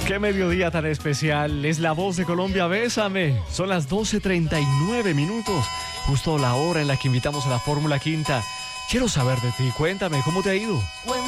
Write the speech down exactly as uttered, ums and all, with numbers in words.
Qué mediodía tan especial. Es la voz de Colombia, bésame. Son las doce treinta y nueve minutos. Justo la hora en la que invitamos a la Fórmula Quinta. Quiero saber de ti. Cuéntame, ¿cómo te ha ido?